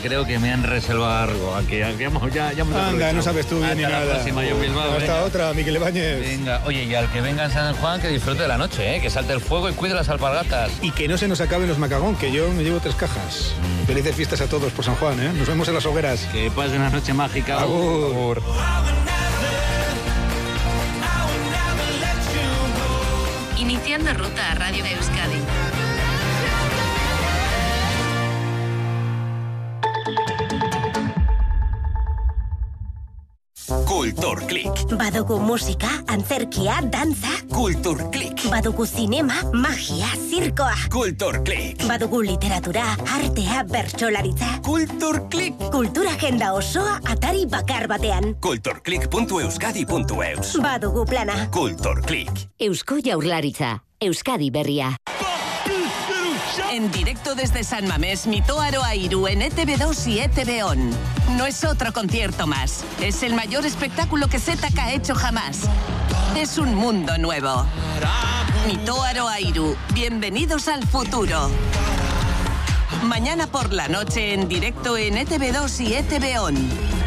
creo que me han reservado algo. Aquí ya anda, no sabes tú bien ni nada. Hasta otra, Miquel Ibáñez. Venga, oye, y al que venga en San Juan, que disfrute de la noche, que salte el fuego y cuide las alpargatas. Y que no se nos acaben los macagón, que yo me llevo 3 cajas. Felices fiestas a todos por San Juan, ¿eh? Nos vemos en las hogueras. Que pase una noche mágica. Agur. Iniciando ruta a Radio Euskadi. Kulturklik. Badugu musika, antzerkia, dantza. Kulturklik. Badugu zinema, magia, zirkoa. Kulturklik. Badugu literatura, artea, bertsolaritza. Kulturklik. Kultura agenda osoa atari bakar batean. Kulturklik.euskadi.eus. Badugu plana. Kulturklik. Eusko Jaurlaritza, Euskadi Berria. En directo desde San Mamés, Mito Aroairu en ETV2 y ETV On. No es otro concierto más. Es el mayor espectáculo que ZK ha hecho jamás. Es un mundo nuevo. Mito Aroairu, bienvenidos al futuro. Mañana por la noche en directo en ETV2 y ETV On.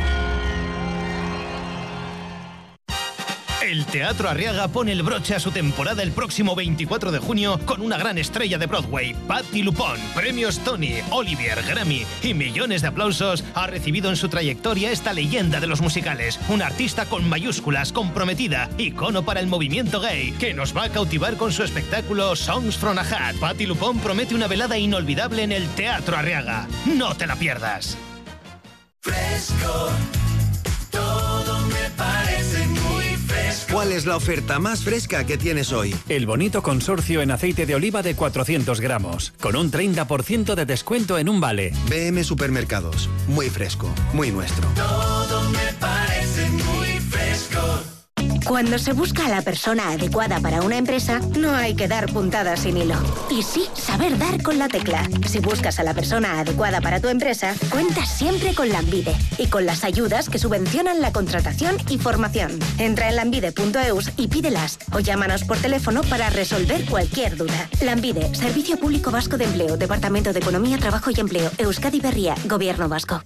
El Teatro Arriaga pone el broche a su temporada el próximo 24 de junio con una gran estrella de Broadway, Patti LuPone. Premios Tony, Olivier, Grammy y millones de aplausos ha recibido en su trayectoria esta leyenda de los musicales. Una artista con mayúsculas, comprometida, icono para el movimiento gay, que nos va a cautivar con su espectáculo Songs from a Hat. Patti LuPone promete una velada inolvidable en el Teatro Arriaga. ¡No te la pierdas! Fresco, todo me parece muy fresco. ¿Cuál es la oferta más fresca que tienes hoy? El bonito consorcio en aceite de oliva de 400 gramos, con un 30% de descuento en un vale. BM Supermercados, muy fresco, muy nuestro. Todo me parece muy fresco. Cuando se busca a la persona adecuada para una empresa, no hay que dar puntadas sin hilo. Y sí, saber dar con la tecla. Si buscas a la persona adecuada para tu empresa, cuentas siempre con Lanbide y con las ayudas que subvencionan la contratación y formación. Entra en lanbide.eus y pídelas o llámanos por teléfono para resolver cualquier duda. Lanbide, Servicio Público Vasco de Empleo, Departamento de Economía, Trabajo y Empleo, Euskadi Berria, Gobierno Vasco.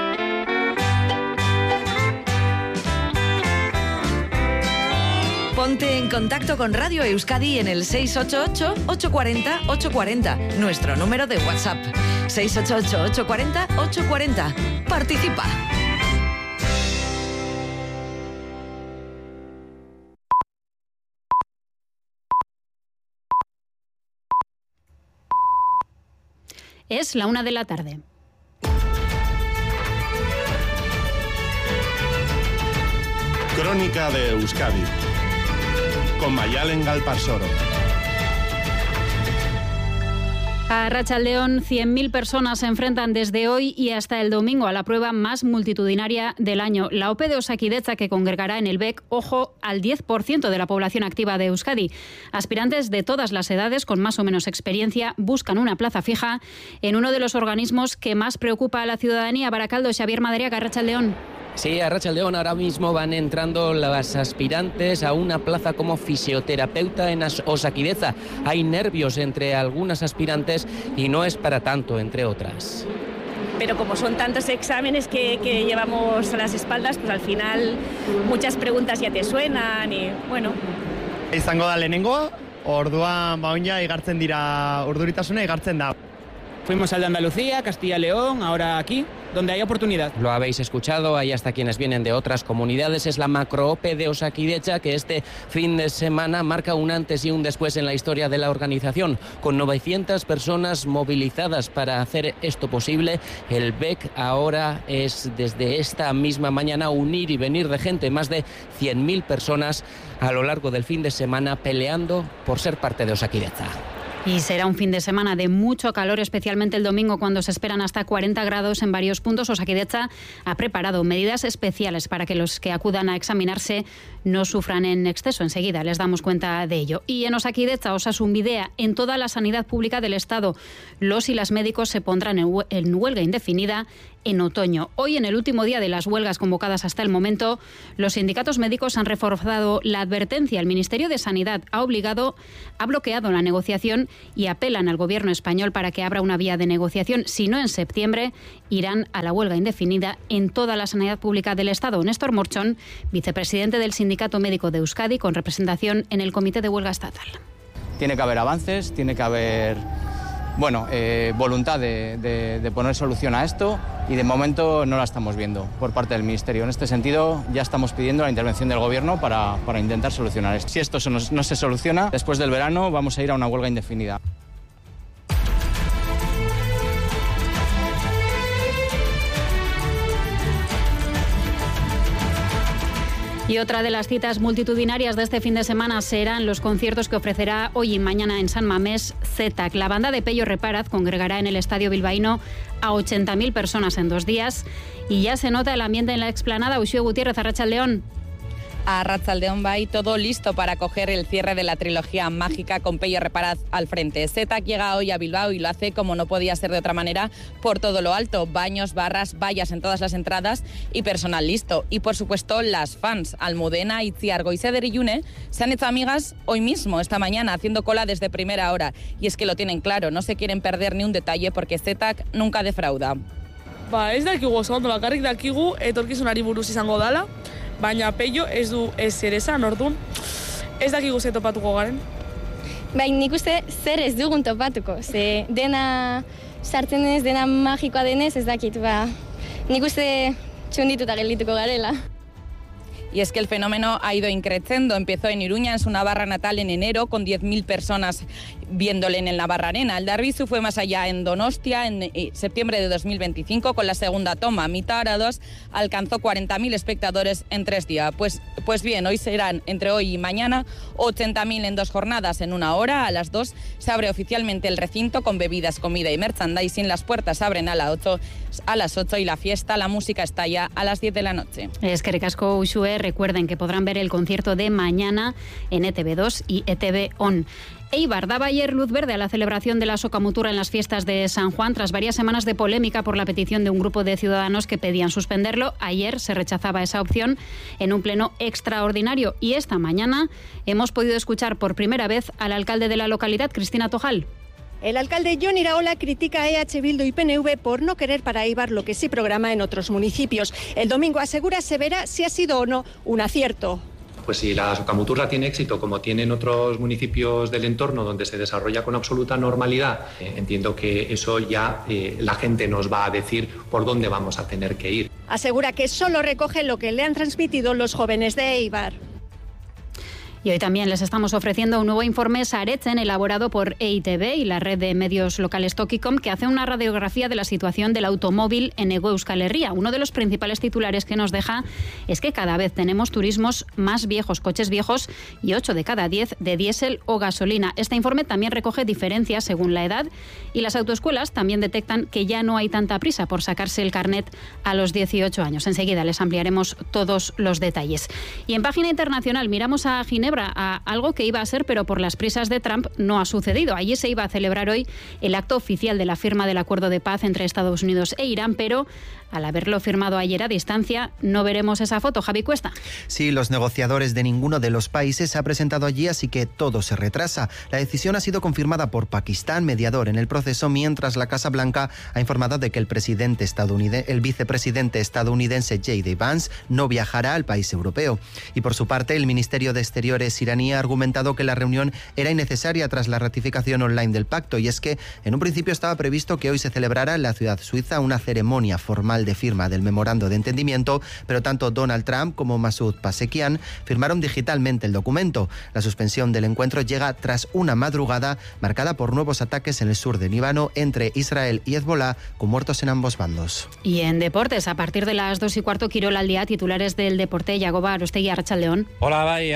Ponte en contacto con Radio Euskadi en el 688-840-840, nuestro número de WhatsApp. 688-840-840. Participa. Es la 1 de la tarde. Crónica de Euskadi con Mayalen Galparsoro. A Arratsaldeon, 100.000 personas se enfrentan desde hoy y hasta el domingo a la prueba más multitudinaria del año. La OPE de Osakidetza, que congregará en el BEC, ojo, al 10% de la población activa de Euskadi. Aspirantes de todas las edades, con más o menos experiencia, buscan una plaza fija en uno de los organismos que más preocupa a la ciudadanía. Barakaldo, Xavier Madariaga, Arratsaldeon. Sí, a Arratsaldeon ahora mismo van entrando las aspirantes a una plaza como fisioterapeuta en Osakidetza. Hay nervios entre algunas aspirantes y no es para tanto, entre otras. Pero como son tantos exámenes que llevamos a las espaldas, pues al final muchas preguntas ya te suenan y bueno. Izango da lehenengoa, orduan baoina igartzen dira, urduritasuna igartzen da. Fuimos al de Andalucía, Castilla y León, ahora aquí, donde hay oportunidad. Lo habéis escuchado, hay hasta quienes vienen de otras comunidades. Es la macro-OPE de Osakidetza que este fin de semana marca un antes y un después en la historia de la organización. Con 900 personas movilizadas para hacer esto posible, el BEC ahora es desde esta misma mañana un ir y venir de gente, más de 100.000 personas a lo largo del fin de semana peleando por ser parte de Osakidetza. Y será un fin de semana de mucho calor, especialmente el domingo, cuando se esperan hasta 40 grados en varios puntos. Osakidetza ha preparado medidas especiales para que los que acudan a examinarse no sufran en exceso. Enseguida les damos cuenta de ello. Y en Osakidetza, Osasunbidea, en toda la sanidad pública del Estado, los y las médicos se pondrán en huelga indefinida en otoño. Hoy, en el último día de las huelgas convocadas hasta el momento, los sindicatos médicos han reforzado la advertencia. El Ministerio de Sanidad ha bloqueado la negociación y apelan al gobierno español para que abra una vía de negociación. Si no, en septiembre irán a la huelga indefinida en toda la sanidad pública del Estado. Néstor Morchón, vicepresidente del Sindicato Médico de Euskadi, con representación en el Comité de Huelga Estatal. Tiene que haber avances, tiene que haber voluntad de poner solución a esto, y de momento no la estamos viendo por parte del Ministerio. En este sentido, ya estamos pidiendo la intervención del Gobierno para intentar solucionar esto. Si esto no se soluciona, después del verano vamos a ir a una huelga indefinida. Y otra de las citas multitudinarias de este fin de semana serán los conciertos que ofrecerá hoy y mañana en San Mamés ZETAC. La banda de Pello Reparaz congregará en el estadio bilbaíno a 80.000 personas en 2 días y ya se nota el ambiente en la explanada. Uxue Gutiérrez, Arratsaldeón. A Arratsaldeón Bay, todo listo para acoger el cierre de la trilogía mágica con Pello Reparaz al frente. ZETAC llega hoy a Bilbao y lo hace, como no podía ser de otra manera, por todo lo alto. Baños, barras, vallas en todas las entradas y personal listo. Y por supuesto las fans. Almudena, Itziar, Goizeder y Yune se han hecho amigas hoy mismo, esta mañana, haciendo cola desde primera hora. Y es que lo tienen claro, no se quieren perder ni un detalle porque ZETAC nunca defrauda. Ez dakigu oso ondo, bakarrik dakigu etorkizunari buruz izango dala, baina Pello ez du ezer esan, orduan ez dakigu ze topatuko garen. Nik uste zer ez dugun topatuko, ze dena sartzen ez, dena magikoa denez, ez dakit, nik uste txundituta geldituko garela. Y es que el fenómeno ha ido increciendo. Empezó en Iruña, en su Navarra natal, en enero, con 10.000 personas viéndole en el Navarra Arena. El Darbizu fue más allá en Donostia, en septiembre de 2025, con la segunda toma. Mitara 2 alcanzó 40.000 espectadores en 3 días. Pues bien, hoy serán, entre hoy y mañana, 80.000 en 2 jornadas. En 1 hora, a las 2, se abre oficialmente el recinto con bebidas, comida y merchandising. Las puertas abren a las 8 y la fiesta, la música estalla a las 10 de la noche. Eskerrik asko, Uxue. Recuerden que podrán ver el concierto de mañana en ETV2 y ETV On. Eibar daba ayer luz verde a la celebración de la Socamutura en las fiestas de San Juan tras varias semanas de polémica por la petición de un grupo de ciudadanos que pedían suspenderlo. Ayer se rechazaba esa opción en un pleno extraordinario y esta mañana hemos podido escuchar por primera vez al alcalde de la localidad, Cristina Tojal. El alcalde Jon Iraola critica a EH Bildu y PNV por no querer para Eibar lo que sí programa en otros municipios. El domingo asegura se verá si ha sido o no un acierto. Pues si la Socamuturra tiene éxito, como tienen otros municipios del entorno donde se desarrolla con absoluta normalidad, entiendo que eso ya la gente nos va a decir por dónde vamos a tener que ir. Asegura que solo recoge lo que le han transmitido los jóvenes de Eibar. Y hoy también les estamos ofreciendo un nuevo informe Saretzen elaborado por EITB y la red de medios locales Tokicom, que hace una radiografía de la situación del automóvil en Hego Euskal Herria. Uno de los principales titulares que nos deja es que cada vez tenemos turismos más viejos, coches viejos, y 8 de cada 10 de diésel o gasolina. Este informe también recoge diferencias según la edad y las autoescuelas también detectan que ya no hay tanta prisa por sacarse el carnet a los 18 años. Enseguida les ampliaremos todos los detalles. Y en página internacional miramos a Ginebra, a algo que iba a ser, pero por las prisas de Trump no ha sucedido. Allí se iba a celebrar hoy el acto oficial de la firma del acuerdo de paz entre Estados Unidos e Irán, pero al haberlo firmado ayer a distancia no veremos esa foto. Javi Cuesta. Sí, los negociadores de ninguno de los países se ha presentado allí, así que todo se retrasa. La decisión ha sido confirmada por Pakistán, mediador en el proceso, mientras la Casa Blanca ha informado de que el vicepresidente estadounidense J.D. Vance no viajará al país europeo. Y por su parte, el Ministerio de Exteriores iraní ha argumentado que la reunión era innecesaria tras la ratificación online del pacto, y es que en un principio estaba previsto que hoy se celebrara en la ciudad suiza una ceremonia formal de firma del memorando de entendimiento, pero tanto Donald Trump como Masoud Pezeshkian firmaron digitalmente el documento. La suspensión del encuentro llega tras una madrugada marcada por nuevos ataques en el sur de Líbano entre Israel y Hezbollah, con muertos en ambos bandos. Y en deportes, a partir de las 2:15, Quirol al día, titulares del deporte. Yagoba Arostegui, Arratsaldeón. Hola, Bai, Arratsaldeón.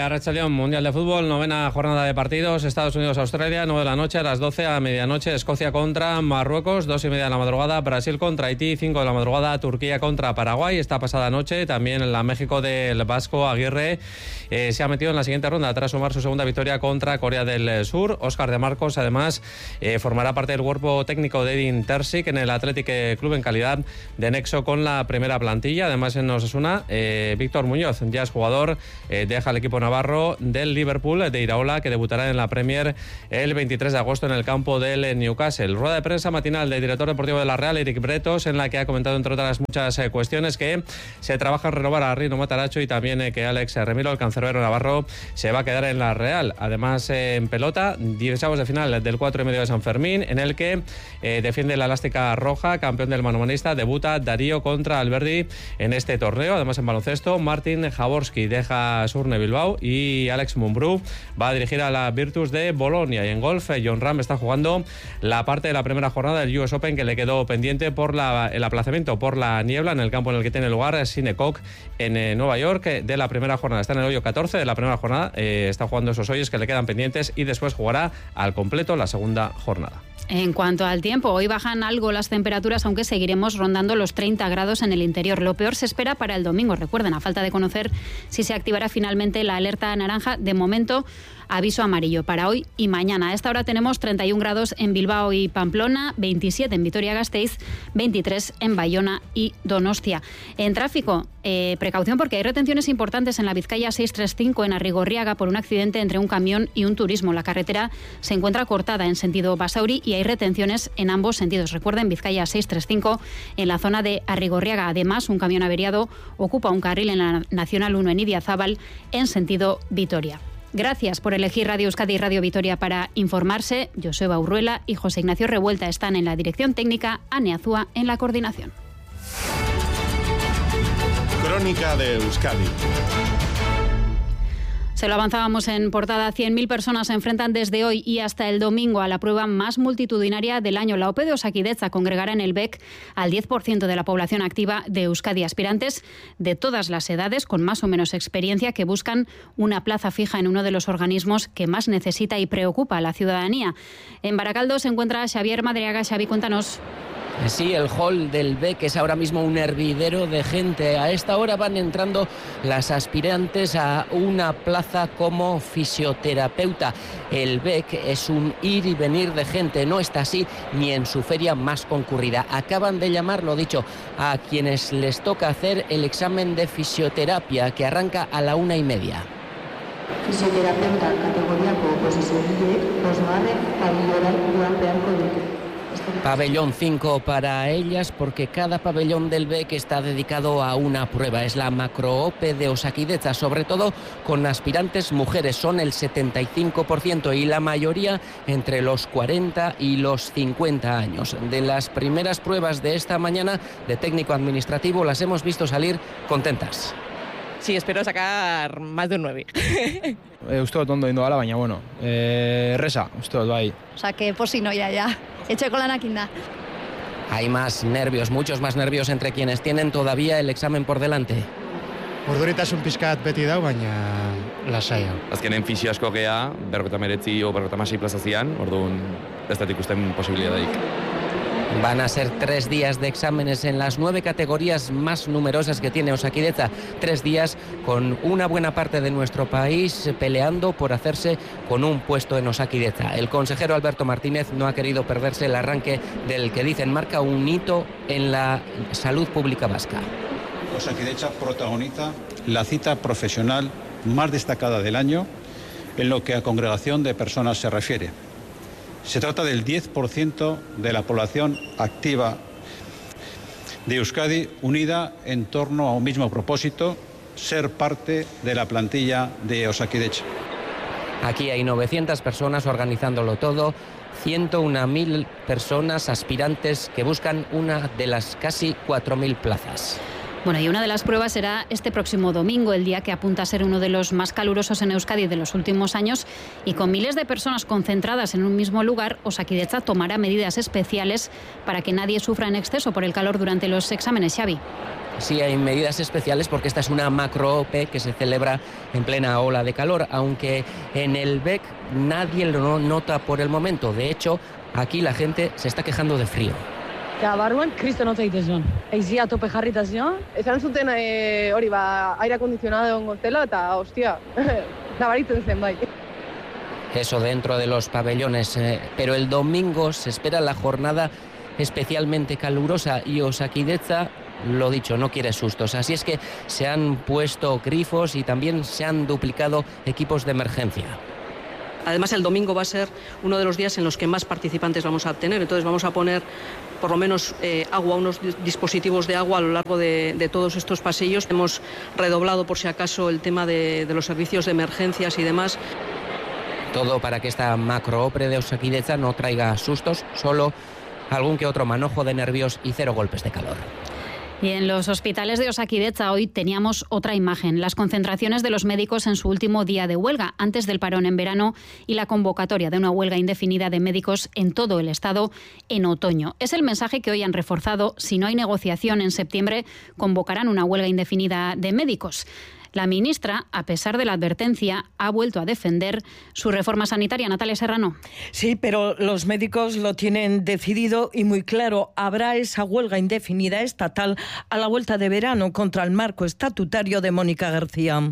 información. Mundial de Fútbol, 9ª jornada de partidos. Estados Unidos-Australia, 9 de la noche, a las 12 a medianoche. Escocia contra Marruecos, 2:30 de la madrugada. Brasil contra Haití, 5 de la madrugada. Turquía contra Paraguay. Esta pasada noche también la México del Vasco Aguirre se ha metido en la siguiente ronda tras sumar su segunda victoria contra Corea del Sur. Óscar de Marcos, además, formará parte del cuerpo técnico de Edin Terzic en el Athletic Club en calidad de nexo con la primera plantilla. Además, en Osasuna, Víctor Muñoz, ya es jugador, deja el equipo navarro del Liverpool de Iraola, que debutará en la Premier el 23 de agosto en el campo del Newcastle. Rueda de prensa matinal del director deportivo de la Real, Eric Bretos, en la que ha comentado, entre otras muchas cuestiones, que se trabaja en renovar a Rino Matarazzo y también que Alex Remiro, el cancerbero navarro, se va a quedar en la Real. Además, en pelota, 16avos de final del 4,5 de San Fermín, en el que defiende la elástica roja, campeón del manomanista, debuta Darío contra Alberdi en este torneo. Además, en baloncesto, Martin Jaworski deja Surne Bilbao y Alex Mumbrú va a dirigir a la Virtus de Bolonia. Y en golf, Jon Rahm está jugando la parte de la primera jornada del US Open que le quedó pendiente por el aplazamiento por la niebla en el campo en el que tiene lugar Sinecock en Nueva York de la primera jornada. Está en el hoyo 14 de la primera jornada, está jugando esos hoyos que le quedan pendientes y después jugará al completo la segunda jornada. En cuanto al tiempo, hoy bajan algo las temperaturas, aunque seguiremos rondando los 30 grados en el interior. Lo peor se espera para el domingo. Recuerden, a falta de conocer si se activará finalmente la alerta naranja, de momento aviso amarillo para hoy y mañana. A esta hora tenemos 31 grados en Bilbao y Pamplona, 27 en Vitoria-Gasteiz, 23 en Bayona y Donostia. En tráfico, precaución porque hay retenciones importantes en la Vizcaya 635 en Arrigorriaga por un accidente entre un camión y un turismo. La carretera se encuentra cortada en sentido Basauri y hay retenciones en ambos sentidos. Recuerden, Vizcaya 635 en la zona de Arrigorriaga. Además, un camión averiado ocupa un carril en la Nacional 1 en Idiazábal en sentido Vitoria. Gracias por elegir Radio Euskadi y Radio Vitoria para informarse. Joseba Urruela y José Ignacio Revuelta están en la dirección técnica, Ane Azúa en la coordinación. Crónica de Euskadi. Se lo avanzábamos en portada. 100.000 personas se enfrentan desde hoy y hasta el domingo a la prueba más multitudinaria del año. La OPE de Osakidetza congregará en el BEC al 10% de la población activa de Euskadi, aspirantes de todas las edades con más o menos experiencia que buscan una plaza fija en uno de los organismos que más necesita y preocupa a la ciudadanía. En Baracaldo se encuentra Xavier Madriaga. Xavi, cuéntanos. Sí, el hall del BEC es ahora mismo un hervidero de gente. A esta hora van entrando las aspirantes a una plaza como fisioterapeuta. El BEC es un ir y venir de gente, no está así ni en su feria más concurrida. Acaban de llamar, lo dicho, a quienes les toca hacer el examen de fisioterapia que arranca a la 1:30. Fisioterapeuta kategoriako posiziogileek bosgarren pabellonan joan beharko dute. Pabellón 5 para ellas porque cada pabellón del BEC está dedicado a una prueba. Es la macro-OPE de Osakidetza, sobre todo con aspirantes mujeres. Son el 75% y la mayoría entre los 40 y los 50 años. De las primeras pruebas de esta mañana de técnico administrativo las hemos visto salir contentas. Sí, espero sacar más de un 9. Uste dut ondo indoala, baina, bueno, erresa, uste dut, bai. O sea, que posino ya. Etxeko lanak inda. Hay más nervios, muchos más nervios entre quienes tienen todavía el examen por delante. Urduritasun pizkat beti dau, baina lasaia. Azkenen fisio asko gea, 59 o 56 plaza zian, orduan ez dut ikusten posibilitateik. Van a ser 3 días de exámenes en las 9 categorías más numerosas que tiene Osakidetza. 3 días con una buena parte de nuestro país peleando por hacerse con un puesto en Osakidetza. El consejero Alberto Martínez no ha querido perderse el arranque del que dicen marca un hito en la salud pública vasca. Osakidetza protagoniza la cita profesional más destacada del año en lo que a congregación de personas se refiere. Se trata del 10% de la población activa de Euskadi unida en torno a un mismo propósito, ser parte de la plantilla de Osakidetza. Aquí hay 900 personas organizándolo todo, 101.000 personas aspirantes que buscan una de las casi 4.000 plazas. Bueno, y una de las pruebas será este próximo domingo, el día que apunta a ser uno de los más calurosos en Euskadi de los últimos años, y con miles de personas concentradas en un mismo lugar, Osakidetza tomará medidas especiales para que nadie sufra en exceso por el calor durante los exámenes, Xavi. sí hay medidas especiales porque esta es una macro OPE que se celebra en plena ola de calor, aunque en el BEC nadie lo nota por el momento. De hecho, aquí la gente se está quejando de frío. Ja, barruan kriston hotza egiten zion. Aizia tope jarrita zion. Esan zuten hori aire acondicionado egongo zela eta hostia, nabaritzen zen bai. Eso dentro de los pabellones, pero el domingo se espera la jornada especialmente calurosa y Osakidetza, lo dicho, no quiere sustos. Así es que se han puesto grifos y también se han duplicado equipos de emergencia. Además, el domingo va a ser uno de los días en los que más participantes vamos a tener, entonces vamos a poner por lo menos agua, unos dispositivos de agua a lo largo de todos estos pasillos. Hemos redoblado por si acaso el tema de los servicios de emergencias y demás. Todo para que esta macro-OPE de Osakidetza no traiga sustos, solo algún que otro manojo de nervios y 0 golpes de calor. Y en los hospitales de Osakidetza hoy teníamos otra imagen, las concentraciones de los médicos en su último día de huelga, antes del parón en verano y la convocatoria de una huelga indefinida de médicos en todo el Estado en otoño. Es el mensaje que hoy han reforzado. Si no hay negociación en septiembre, convocarán una huelga indefinida de médicos. La ministra, a pesar de la advertencia, ha vuelto a defender su reforma sanitaria. Natalia Serrano. Sí, pero los médicos lo tienen decidido y muy claro. Habrá esa huelga indefinida estatal a la vuelta de verano contra el marco estatutario de Mónica García.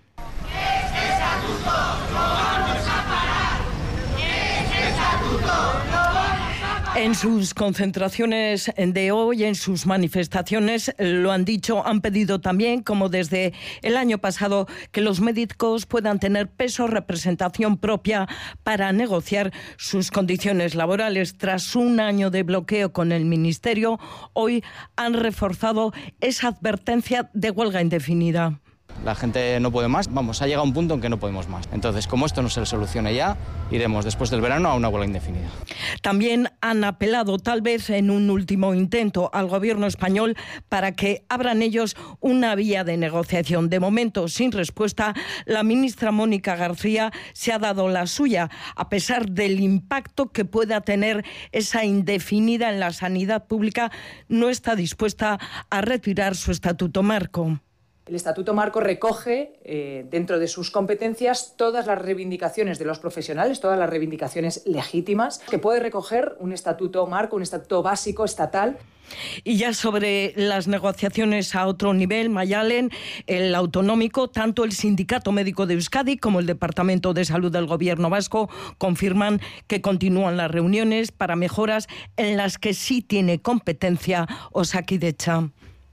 En sus concentraciones de hoy, en sus manifestaciones, lo han dicho, han pedido también, como desde el año pasado, que los médicos puedan tener peso, representación propia para negociar sus condiciones laborales. Tras un año de bloqueo con el Ministerio, hoy han reforzado esa advertencia de huelga indefinida. La gente no puede más, ha llegado un punto en que no podemos más. Entonces, como esto no se solucione ya, iremos después del verano a una huelga indefinida. También han apelado, tal vez en un último intento, al gobierno español para que abran ellos una vía de negociación. De momento, sin respuesta, la ministra Mónica García se ha dado la suya, a pesar del impacto que pueda tener esa indefinida en la sanidad pública, no está dispuesta a retirar su estatuto marco. El Estatuto Marco recoge dentro de sus competencias todas las reivindicaciones de los profesionales, todas las reivindicaciones legítimas que puede recoger un Estatuto Marco, un Estatuto Básico estatal. Y ya sobre las negociaciones a otro nivel, Mayalen, el autonómico, tanto el Sindicato Médico de Euskadi como el Departamento de Salud del Gobierno Vasco confirman que continúan las reuniones para mejoras en las que sí tiene competencia Osakidetza.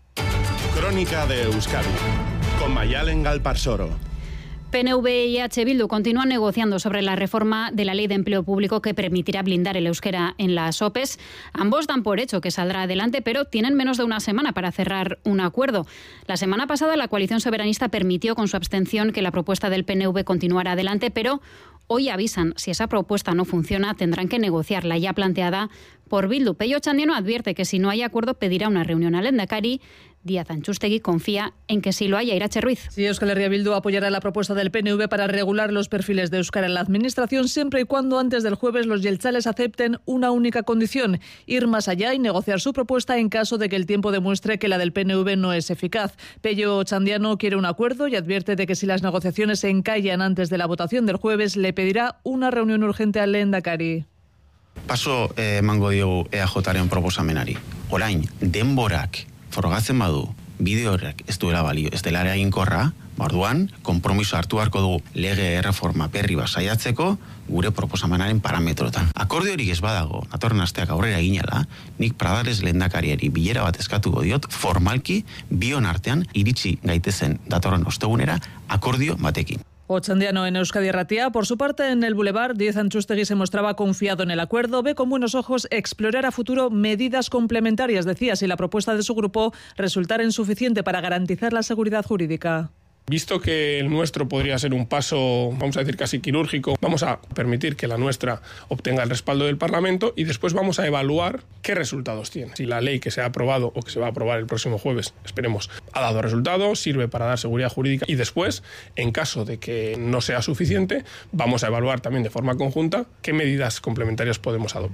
Crónica de Euskadi, con Mayalen Galparsoro. PNV y EH Bildu continúan negociando sobre la reforma de la Ley de Empleo Público que permitirá blindar el euskera en las OPEs. Ambos dan por hecho que saldrá adelante, pero tienen menos de una semana para cerrar un acuerdo. La semana pasada la coalición soberanista permitió con su abstención que la propuesta del PNV continuara adelante, pero hoy avisan, si esa propuesta no funciona, tendrán que negociar la ya planteada por Bildu. Pello Otxandiano advierte que si no hay acuerdo pedirá una reunión al Lehendakari. Díaz Antxustegi confía en que sí lo haya. Irache Ruiz. Sí, Euskal Herria Bildu apoyará la propuesta del PNV para regular los perfiles de euskara en la administración siempre y cuando antes del jueves los jeltzales acepten una única condición: ir más allá y negociar su propuesta en caso de que el tiempo demuestre que la del PNV no es eficaz. Pello Otxandiano quiere un acuerdo y advierte de que si las negociaciones se encallan antes de la votación del jueves, le pedirá una reunión urgente al Lehendakari. Paso emango diogu EAJaren proposamenari. Orain, denborak frogatzen badu, bideo horrek ez duela balio, ez dela eraginkorra, orduan, konpromiso hartu beharko dugu lege erreforma berri bat saiatzeko gure proposamenaren parametrotan. Akordiorik ez badago, datorren asteak aurrera eginela, nik Pradares lehendakariari bilera bat eskatuko diot, formalki, bion artean, iritsi gaitezen datorren ostegunera, akordio batekin. Otxandiano en Euskadi Ratia. Por su parte, en el Boulevard, Díaz Antxustegi se mostraba confiado en el acuerdo. Ve con buenos ojos explorar a futuro medidas complementarias, decía, si la propuesta de su grupo resultara insuficiente para garantizar la seguridad jurídica. Visto que el nuestro podría ser un paso, vamos a decir, casi quirúrgico, vamos a permitir que la nuestra obtenga el respaldo del Parlamento y después vamos a evaluar qué resultados tiene. Si la ley que se ha aprobado o que se va a aprobar el próximo jueves, esperemos, ha dado resultados, sirve para dar seguridad jurídica y después, en caso de que no sea suficiente, vamos a evaluar también de forma conjunta qué medidas complementarias podemos adoptar.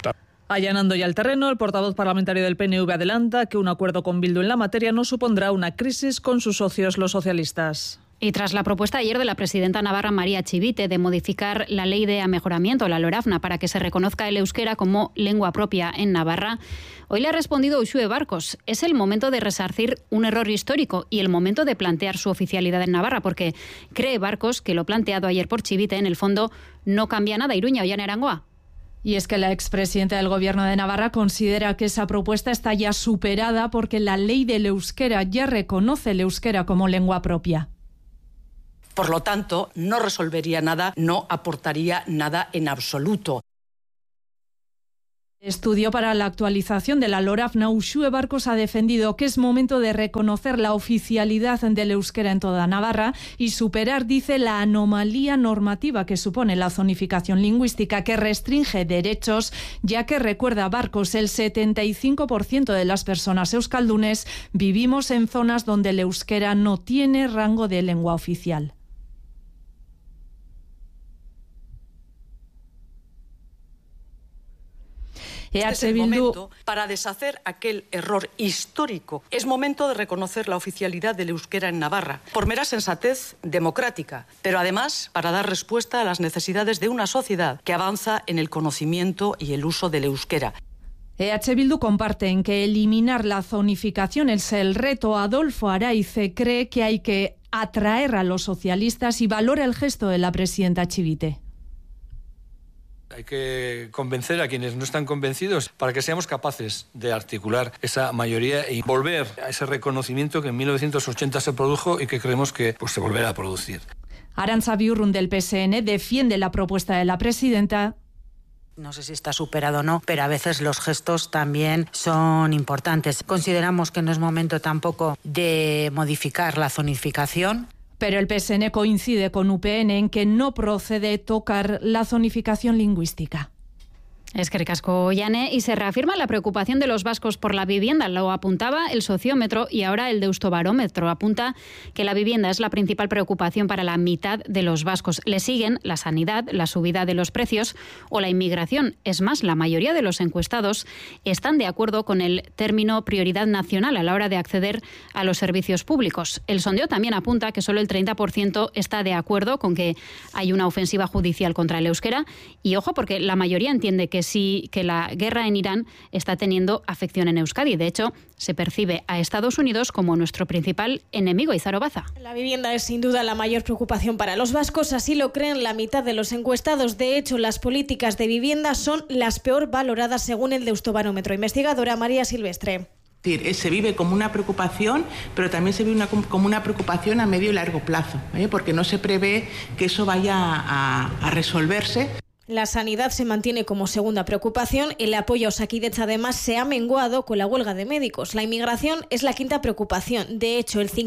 Allanando ya el terreno, el portavoz parlamentario del PNV adelanta que un acuerdo con Bildu en la materia no supondrá una crisis con sus socios los socialistas. Y tras la propuesta ayer de la presidenta navarra María Chivite de modificar la ley de amejoramiento, la LORAFNA, para que se reconozca el euskera como lengua propia en Navarra, hoy le ha respondido Uxue Barkos. Es el momento de resarcir un error histórico y el momento de plantear su oficialidad en Navarra, porque cree Barkos que lo planteado ayer por Chivite en el fondo no cambia nada. Iruña, Ollane Arangoa. Y es que la expresidenta del Gobierno de Navarra considera que esa propuesta está ya superada porque la ley del euskera ya reconoce el euskera como lengua propia. Por lo tanto, no resolvería nada, no aportaría nada en absoluto. Estudio para la actualización de la LORAFNA, Uxue Barkos ha defendido que es momento de reconocer la oficialidad del euskera en toda Navarra y superar, dice, la anomalía normativa que supone la zonificación lingüística que restringe derechos, ya que, recuerda Barkos, el 75% de las personas euskaldunes vivimos en zonas donde el euskera no tiene rango de lengua oficial. Este es el momento para deshacer aquel error histórico. Es momento de reconocer la oficialidad del euskera en Navarra, por mera sensatez democrática, pero además para dar respuesta a las necesidades de una sociedad que avanza en el conocimiento y el uso del euskera. EH Bildu comparte en que eliminar la zonificación es el reto. Adolfo Araize cree que hay que atraer a los socialistas y valora el gesto de la presidenta Chivite. Hay que convencer a quienes no están convencidos para que seamos capaces de articular esa mayoría y volver a ese reconocimiento que en 1980 se produjo y que creemos que se volverá a producir. Arantza Biurrun del PSN defiende la propuesta de la presidenta. No sé si está superado o no, pero a veces los gestos también son importantes. Consideramos que no es momento tampoco de modificar la zonificación. Pero el PSN coincide con UPN en que no procede tocar la zonificación lingüística. Eskerrik asko, Ollane, y se reafirma la preocupación de los vascos por la vivienda. Lo apuntaba el sociómetro y ahora el Deustobarómetro apunta que la vivienda es la principal preocupación para la mitad de los vascos. Le siguen la sanidad, la subida de los precios o la inmigración. Es más, la mayoría de los encuestados están de acuerdo con el término prioridad nacional a la hora de acceder a los servicios públicos. El sondeo también apunta que solo el 30% está de acuerdo con que hay una ofensiva judicial contra el euskera. Y ojo, porque la mayoría entiende que sí, que la guerra en Irán está teniendo afección en Euskadi. De hecho, se percibe a Estados Unidos como nuestro principal enemigo. Izaro Baza. La vivienda es sin duda la mayor preocupación para los vascos, así lo creen la mitad de los encuestados. De hecho, las políticas de vivienda son las peor valoradas según el Deustobarómetro. Investigadora María Silvestre. Se vive como una preocupación, pero también se vive como una preocupación a medio y largo plazo, porque no se prevé que eso vaya a resolverse. La sanidad se mantiene como segunda preocupación. El apoyo a Osakidetza además se ha menguado con la huelga de médicos. La inmigración es la quinta preocupación. De hecho, el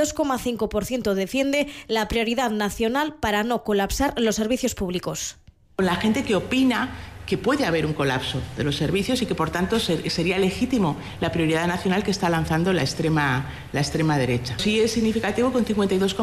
52,5% defiende la prioridad nacional para no colapsar los servicios públicos. La gente que opina que puede haber un colapso de los servicios y que por tanto sería legítimo la prioridad nacional que está lanzando la extrema derecha. Sí es significativo que un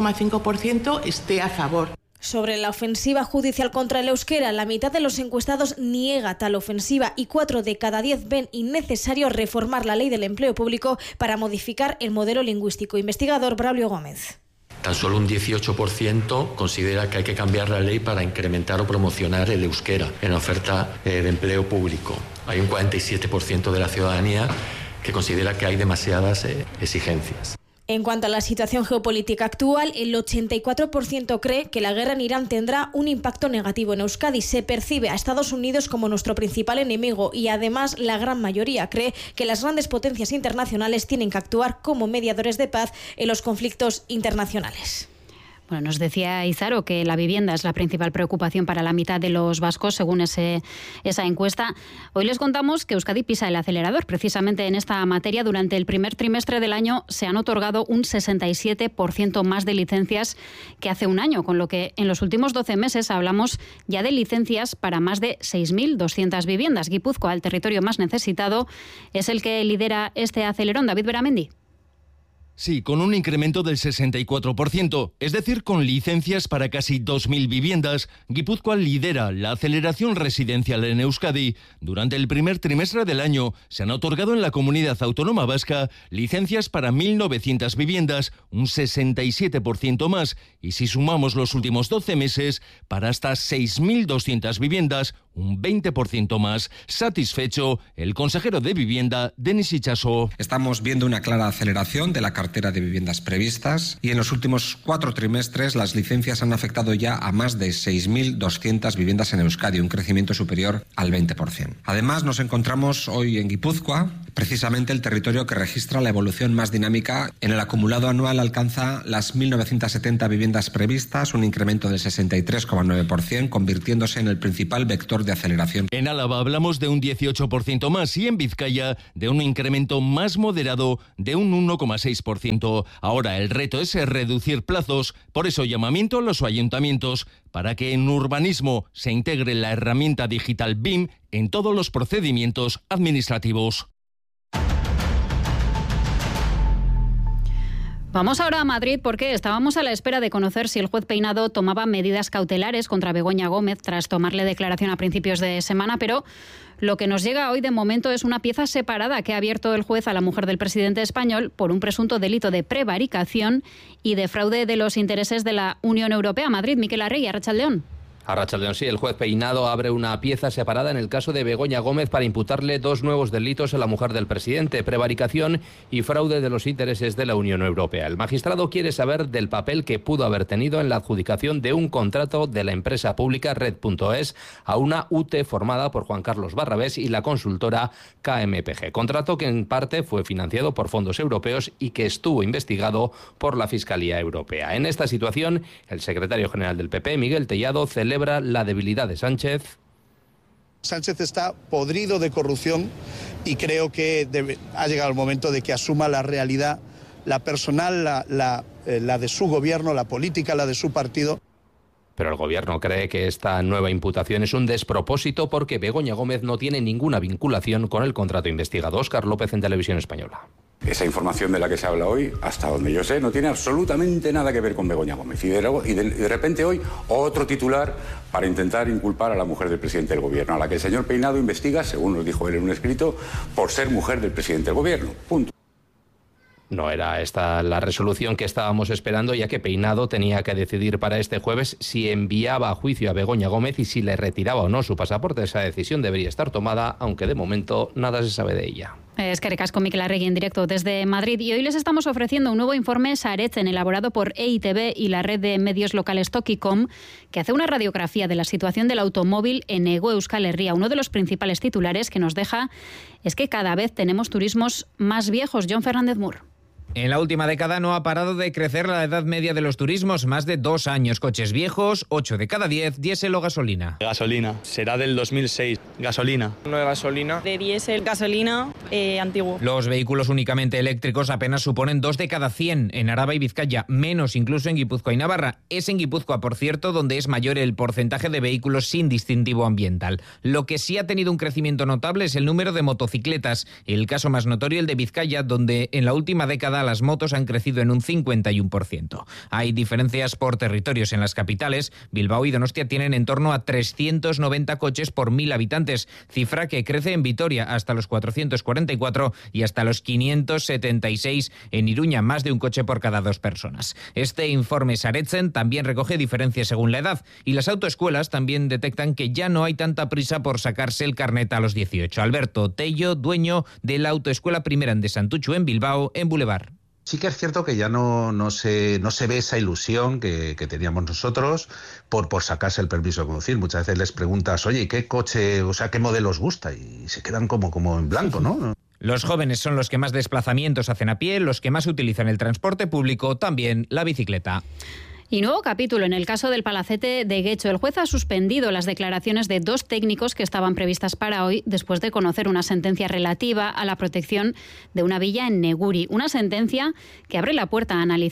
52,5% esté a favor. Sobre la ofensiva judicial contra el euskera, la mitad de los encuestados niega tal ofensiva y 4 de cada 10 ven innecesario reformar la ley del empleo público para modificar el modelo lingüístico. Investigador Braulio Gómez. Tan solo un 18% considera que hay que cambiar la ley para incrementar o promocionar el euskera en la oferta de empleo público. Hay un 47% de la ciudadanía que considera que hay demasiadas exigencias. En cuanto a la situación geopolítica actual, el 84% cree que la guerra en Irán tendrá un impacto negativo en Euskadi. Se percibe a Estados Unidos como nuestro principal enemigo y además la gran mayoría cree que las grandes potencias internacionales tienen que actuar como mediadores de paz en los conflictos internacionales. Bueno, nos decía Izaro que la vivienda es la principal preocupación para la mitad de los vascos, según esa encuesta. Hoy les contamos que Euskadi pisa el acelerador. Precisamente en esta materia, durante el primer trimestre del año se han otorgado un 67% más de licencias que hace un año, con lo que en los últimos 12 meses hablamos ya de licencias para más de 6.200 viviendas. Guipúzcoa, el territorio más necesitado, es el que lidera este acelerón. David Beramendi. Sí, con un incremento del 64%, es decir, con licencias para casi 2.000 viviendas, Guipúzcoa lidera la aceleración residencial en Euskadi. Durante el primer trimestre del año se han otorgado en la comunidad autónoma vasca licencias para 1.900 viviendas, un 67% más, y si sumamos los últimos 12 meses, para hasta 6.200 viviendas, un 20% más. Satisfecho, el consejero de Vivienda, Denis Itxaso. Estamos viendo una clara aceleración de la cartera de viviendas previstas y en los últimos 4 trimestres las licencias han afectado ya a más de 6.200 viviendas en Euskadi, un crecimiento superior al 20%. Además, nos encontramos hoy en Guipúzcoa, precisamente el territorio que registra la evolución más dinámica. En el acumulado anual alcanza las 1.970 viviendas previstas, un incremento del 63,9%, convirtiéndose en el principal vector de aceleración. En Álava hablamos de un 18% más y en Vizcaya de un incremento más moderado de un 1,6%. Ahora el reto es reducir plazos, por eso llamamiento a los ayuntamientos para que en urbanismo se integre la herramienta digital BIM en todos los procedimientos administrativos. Vamos ahora a Madrid porque estábamos a la espera de conocer si el juez Peinado tomaba medidas cautelares contra Begoña Gómez tras tomarle declaración a principios de semana, pero lo que nos llega hoy de momento es una pieza separada que ha abierto el juez a la mujer del presidente español por un presunto delito de prevaricación y de fraude de los intereses de la Unión Europea. Madrid, Miquel Arregui, Arratsaldeón. Arratsaldeón, sí, el juez Peinado abre una pieza separada en el caso de Begoña Gómez para imputarle 2 nuevos delitos a la mujer del presidente, prevaricación y fraude de los intereses de la Unión Europea. El magistrado quiere saber del papel que pudo haber tenido en la adjudicación de un contrato de la empresa pública Red.es a una UT formada por Juan Carlos Barrabés y la consultora KMPG. Contrato que en parte fue financiado por fondos europeos y que estuvo investigado por la Fiscalía Europea. En esta situación, el secretario general del PP, Miguel Tellado, celebra la debilidad de Sánchez. Sánchez está podrido de corrupción y creo que ha llegado el momento de que asuma la realidad, la personal, la de su gobierno, la política, la de su partido. Pero el gobierno cree que esta nueva imputación es un despropósito porque Begoña Gómez no tiene ninguna vinculación con el contrato investigado. Óscar López en Televisión Española. Esa información de la que se habla hoy, hasta donde yo sé, no tiene absolutamente nada que ver con Begoña Gómez. Y de repente hoy, otro titular para intentar inculpar a la mujer del presidente del gobierno, a la que el señor Peinado investiga, según nos dijo él en un escrito, por ser mujer del presidente del gobierno. Punto. No era esta la resolución que estábamos esperando, ya que Peinado tenía que decidir para este jueves si enviaba a juicio a Begoña Gómez y si le retiraba o no su pasaporte. Esa decisión debería estar tomada, aunque de momento nada se sabe de ella. Eskerrik asko, Miquel Arregui, en directo desde Madrid. Y hoy les estamos ofreciendo un nuevo informe Saretzen, elaborado por EITB y la red de medios locales Tokicom, que hace una radiografía de la situación del automóvil en Hego Euskal Herria. Uno de los principales titulares que nos deja es que cada vez tenemos turismos más viejos. Jon Fernández Mur. En la última década no ha parado de crecer la edad media de los turismos, más de 2 años. Coches viejos, 8 de cada 10, diésel o gasolina. Gasolina, será del 2006. Gasolina. Nueva gasolina. De diésel, gasolina, antiguo. Los vehículos únicamente eléctricos apenas suponen 2 de cada 100 en Araba y Vizcaya, menos incluso en Guipúzcoa y Navarra. Es en Guipúzcoa, por cierto, donde es mayor el porcentaje de vehículos sin distintivo ambiental. Lo que sí ha tenido un crecimiento notable es el número de motocicletas. El caso más notorio, el de Vizcaya, donde en la última década las motos han crecido en un 51%. Hay diferencias por territorios. En las capitales, Bilbao y Donostia tienen en torno a 390 coches por 1.000 habitantes, cifra que crece en Vitoria hasta los 444 y hasta los 576 en Iruña, más de un coche por cada 2 personas. Este informe Saretzen también recoge diferencias según la edad y las autoescuelas también detectan que ya no hay tanta prisa por sacarse el carnet a los 18. Alberto Tello, dueño de la autoescuela primera de Santuchu en Bilbao, en Boulevard. Sí que es cierto que ya no se ve esa ilusión que teníamos nosotros por sacarse el permiso de conducir. Muchas veces les preguntas, oye, ¿qué coche, o sea, qué modelo os gusta? Y se quedan como en blanco, ¿no? Los jóvenes son los que más desplazamientos hacen a pie, los que más utilizan el transporte público, también la bicicleta. Y nuevo capítulo en el caso del Palacete de Guecho. El juez ha suspendido las declaraciones de 2 técnicos que estaban previstas para hoy después de conocer una sentencia relativa a la protección de una villa en Neguri. Una sentencia que abre la puerta a analizar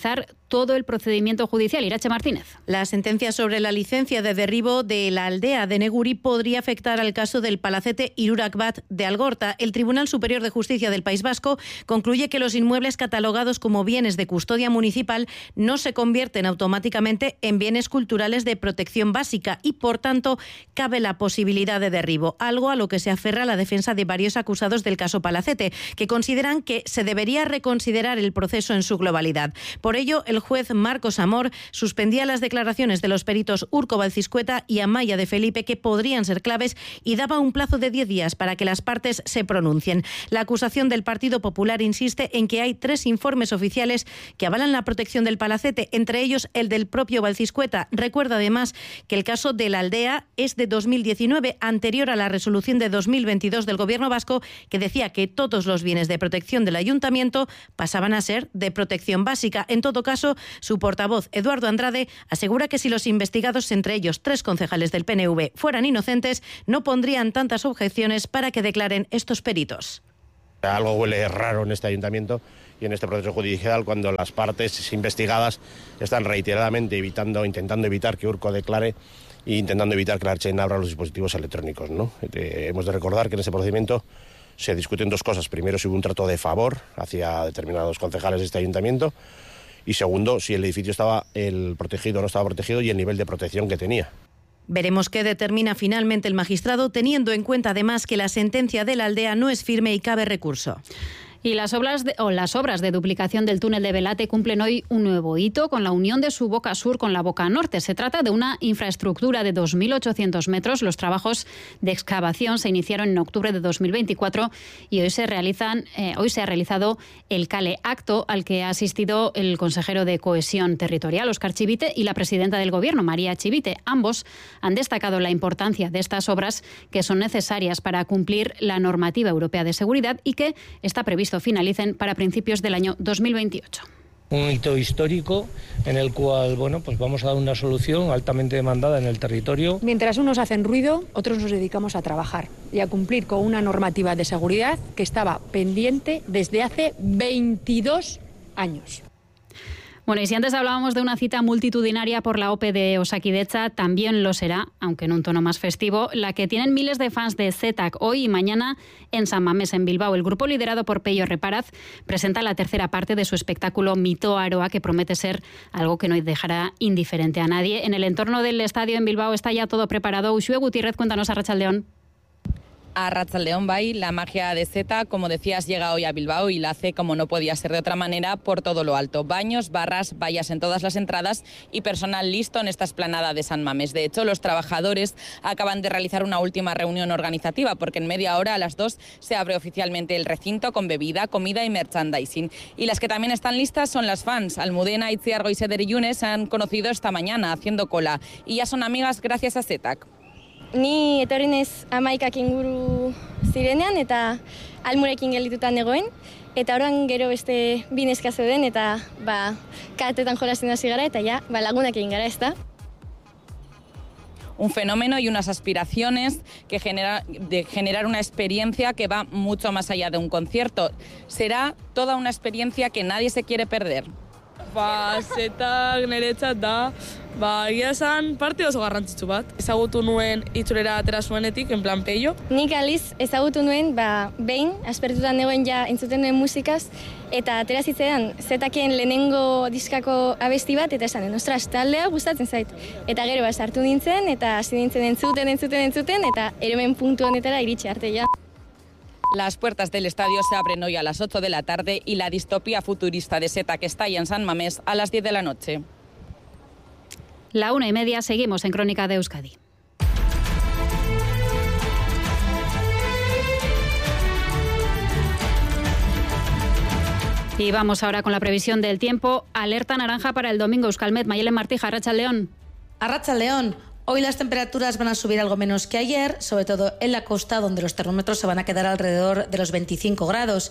todo el procedimiento judicial. Irache Martínez. La sentencia sobre la licencia de derribo de la aldea de Neguri podría afectar al caso del palacete Irurak Bat de Algorta. El Tribunal Superior de Justicia del País Vasco concluye que los inmuebles catalogados como bienes de custodia municipal no se convierten automáticamente en bienes culturales de protección básica y, por tanto, cabe la posibilidad de derribo, algo a lo que se aferra la defensa de varios acusados del caso Palacete, que consideran que se debería reconsiderar el proceso en su globalidad. Por ello, el juez Marcos Amor suspendía las declaraciones de los peritos Urco Valciscueta y Amaya de Felipe, que podrían ser claves, y daba un plazo de 10 días para que las partes se pronuncien. La acusación del Partido Popular insiste en que hay 3 informes oficiales que avalan la protección del palacete, entre ellos el del propio Valciscueta. Recuerda además que el caso de la aldea es de 2019, anterior a la resolución de 2022 del Gobierno vasco, que decía que todos los bienes de protección del ayuntamiento pasaban a ser de protección básica. En todo caso, su portavoz, Eduardo Andrade, asegura que si los investigados, entre ellos 3 concejales del PNV, fueran inocentes, no pondrían tantas objeciones para que declaren estos peritos. Algo huele raro en este ayuntamiento y en este proceso judicial cuando las partes investigadas están reiteradamente intentando evitar que Urco declare e intentando evitar que la Ertzaintza abra los dispositivos electrónicos, ¿no? Hemos de recordar que en ese procedimiento se discuten 2 cosas. Primero, si hubo un trato de favor hacia determinados concejales de este ayuntamiento, y segundo, si el edificio estaba protegido o no estaba protegido y el nivel de protección que tenía. Veremos qué determina finalmente el magistrado, teniendo en cuenta además que la sentencia de la aldea no es firme y cabe recurso. Y las obras de duplicación del túnel de Belate cumplen hoy un nuevo hito con la unión de su boca sur con la boca norte. Se trata de una infraestructura de 2.800 metros. Los trabajos de excavación se iniciaron en octubre de 2024 y hoy se ha realizado el Cale Acto al que ha asistido el consejero de Cohesión Territorial, Óscar Chivite, y la presidenta del Gobierno, María Chivite. Ambos han destacado la importancia de estas obras, que son necesarias para cumplir la normativa europea de seguridad y que está previsto finalicen para principios del año 2028. Un hito histórico en el cual, pues vamos a dar una solución altamente demandada en el territorio. Mientras unos hacen ruido, otros nos dedicamos a trabajar y a cumplir con una normativa de seguridad que estaba pendiente desde hace 22 años. Bueno, y si antes hablábamos de una cita multitudinaria por la OPE de Osakidetza, también lo será, aunque en un tono más festivo, la que tienen miles de fans de ZETAC hoy y mañana en San Mamés, en Bilbao. El grupo liderado por Pello Reparaz presenta la tercera parte de su espectáculo Mito Aroa, que promete ser algo que no dejará indiferente a nadie. En el entorno del estadio en Bilbao está ya todo preparado. Uxue Gutiérrez, cuéntanos, Arratsaldeón. Arratsaldeón, Bai, la magia de Zeta, como decías, llega hoy a Bilbao y la hace, como no podía ser de otra manera, por todo lo alto. Baños, barras, vallas en todas las entradas y personal listo en esta explanada de San Mamés. De hecho, los trabajadores acaban de realizar una última reunión organizativa porque en media hora, a las 2, se abre oficialmente el recinto con bebida, comida y merchandising. Y las que también están listas son las fans. Almudena, Itziar, Goizeder y Yunes se han conocido esta mañana haciendo cola y ya son amigas gracias a ZETAC. Ni etorri naiz 11 inguru zirenean eta almurekin geldituta negoen eta orain gero beste bi neska zeuden eta katetan jolasten hasi gara eta ja lagunak egin gara, ezta? Un fenómeno y unas aspiraciones que generar una experiencia que va mucho más allá de un concierto. Será toda una experiencia que nadie se quiere perder. Zetak niretzat da, egia esan parte oso garrantzitsu bat. Ezagutu nuen itzulera atera zuenetik, en plan Pello. Nik aliz ezagutu nuen, behin, aspertutan negoen ja entzuten nuen musikaz, eta atera zitzean Zetaken lehenengo diskako abesti bat, eta esan, ostras, taldea gustatzen zait. Eta gero sartu nintzen, eta hasi nintzen entzuten, eta eromen puntu honetara iritsi arte ja. Las puertas del estadio se abren hoy a las 8 de la tarde y la distopía futurista de ZETAC está ya en San Mamés a las 10 de la noche. La 1:30, seguimos en Crónica de Euskadi. Y vamos ahora con la previsión del tiempo. Alerta naranja para el domingo. Euskalmet, Mayelen Martija, Arratsaldeón. Arratsaldeón. Hoy las temperaturas van a subir algo menos que ayer, sobre todo en la costa, donde los termómetros se van a quedar alrededor de los 25 grados.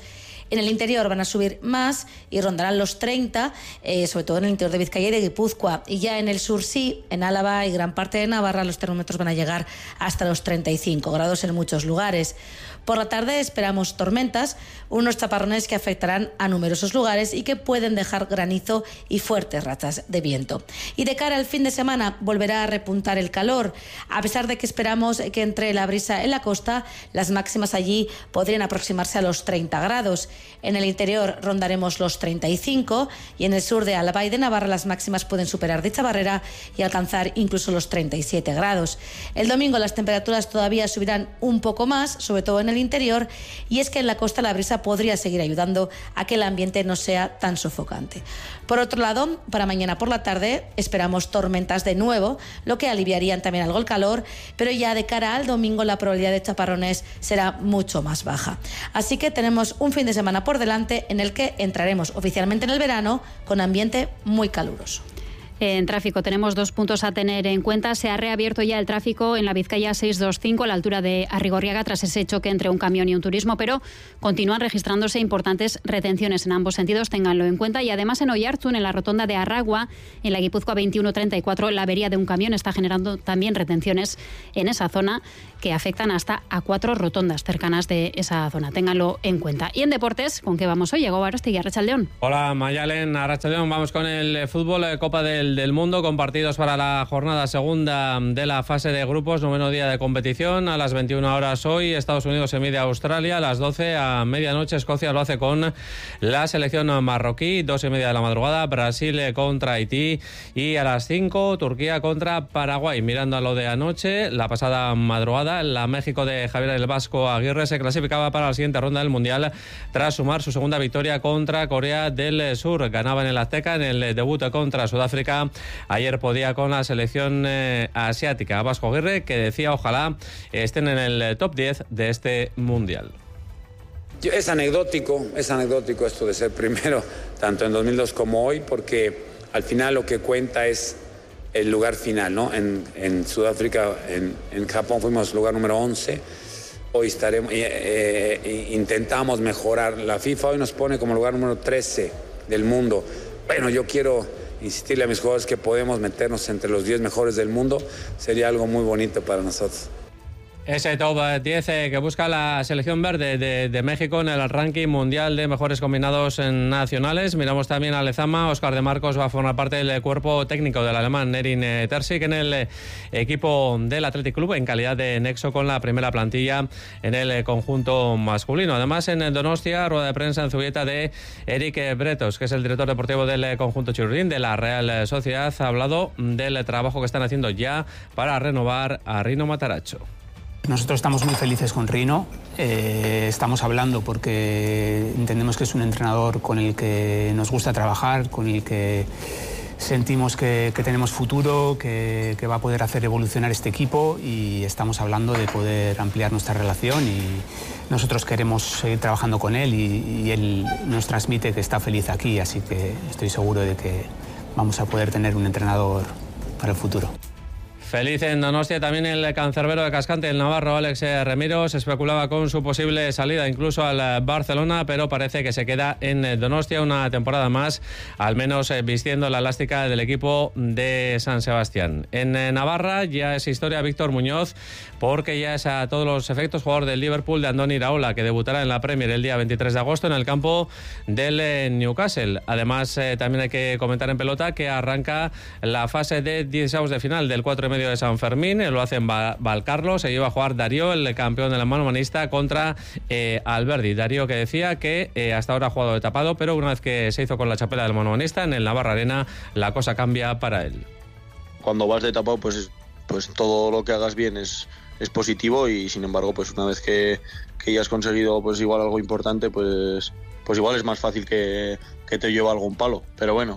En el interior van a subir más y rondarán los 30, sobre todo en el interior de Vizcaya y de Guipúzcoa. Y ya en el sur sí, en Álava y gran parte de Navarra, los termómetros van a llegar hasta los 35 grados en muchos lugares. Por la tarde esperamos tormentas, unos chaparrones que afectarán a numerosos lugares y que pueden dejar granizo y fuertes rachas de viento. Y de cara al fin de semana volverá a repuntar el calor. A pesar de que esperamos que entre la brisa en la costa, las máximas allí podrían aproximarse a los 30 grados. En el interior rondaremos los 35 y en el sur de Álava y de Navarra las máximas pueden superar dicha barrera y alcanzar incluso los 37 grados. El domingo las temperaturas todavía subirán un poco más, sobre todo en el interior, y es que en la costa la brisa podría seguir ayudando a que el ambiente no sea tan sofocante. Por otro lado, para mañana por la tarde esperamos tormentas de nuevo, lo que aliviarían también algo el calor, pero ya de cara al domingo la probabilidad de chaparrones será mucho más baja. Así que tenemos un fin de semana por delante en el que entraremos oficialmente en el verano con ambiente muy caluroso. En tráfico tenemos 2 puntos a tener en cuenta. Se ha reabierto ya el tráfico en la Vizcaya 625 a la altura de Arrigorriaga tras ese choque entre un camión y un turismo, pero continúan registrándose importantes retenciones en ambos sentidos, ténganlo en cuenta. Y además en Oiartzun, en la rotonda de Arragua, en la Guipúzcoa 2134, la avería de un camión está generando también retenciones en esa zona que afectan hasta a 4 rotondas cercanas de esa zona. Ténganlo en cuenta. Y en deportes, ¿con qué vamos hoy? Llegó Arostegui, Arratsaldeon. Hola Mayalen, Arratsaldeon. Vamos con el fútbol, Copa del Mundo, con partidos para la jornada segunda de la fase de grupos, 9º día de competición. A las 21 horas hoy Estados Unidos se mide a Australia, a las 12 a medianoche Escocia lo hace con la selección marroquí, 2:30 de la madrugada Brasil contra Haití y a las 5 Turquía contra Paraguay. Mirando a lo de anoche, la pasada madrugada la México de Javier el Vasco Aguirre se clasificaba para la siguiente ronda del Mundial tras sumar su segunda victoria contra Corea del Sur. Ganaba en el Azteca en el debut contra Sudáfrica. Ayer podía con la selección asiática. Vasco Aguirre, que decía ojalá estén en el top 10 de este Mundial. Es anecdótico esto de ser primero, tanto en 2002 como hoy, porque al final lo que cuenta es el lugar final, ¿no? En Sudáfrica, en Japón fuimos lugar número 11. Hoy intentamos mejorar. La FIFA hoy nos pone como lugar número 13 del mundo. Bueno, yo quiero insistirle a mis jugadores que podemos meternos entre los 10 mejores del mundo. Sería algo muy bonito para nosotros. Ese top 10 que busca la selección verde de México en el ranking mundial de mejores combinados nacionales. Miramos también a Lezama. Óscar de Marcos va a formar parte del cuerpo técnico del alemán Erin Terzic en el equipo del Athletic Club en calidad de nexo con la primera plantilla en el conjunto masculino. Además, en Donostia, rueda de prensa en Zubieta de Eric Bretos, que es el director deportivo del conjunto churrín de la Real Sociedad. Ha hablado del trabajo que están haciendo ya para renovar a Rino Matarazzo. Nosotros estamos muy felices con Rino, estamos hablando porque entendemos que es un entrenador con el que nos gusta trabajar, con el que sentimos que tenemos futuro, que va a poder hacer evolucionar este equipo, y estamos hablando de poder ampliar nuestra relación, y nosotros queremos seguir trabajando con él y él nos transmite que está feliz aquí, así que estoy seguro de que vamos a poder tener un entrenador para el futuro. Feliz en Donostia también el cancerbero de Cascante, el navarro Alex Remiro. Se especulaba con su posible salida incluso al Barcelona, pero parece que se queda en Donostia una temporada más, al menos vistiendo la elástica del equipo de San Sebastián. En Navarra ya es historia Víctor Muñoz, porque ya es a todos los efectos jugador del Liverpool de Andoni Iraola, que debutará en la Premier el día 23 de agosto en el campo del Newcastle. Además, también hay que comentar en pelota que arranca la fase de 16avos de final del 4,5 de San Fermín. Lo hace en Valcarlo. Se lleva a jugar Darío, el campeón del manomanista, contra Alberdi. Darío, que decía que hasta ahora ha jugado de tapado, pero una vez que se hizo con la chapela del manomanista en el Navarra Arena, la cosa cambia para él. Cuando vas de tapado, pues todo lo que hagas bien es positivo, y sin embargo, pues una vez que ya has conseguido pues igual algo importante, pues igual es más fácil que te lleve algún palo. Pero bueno,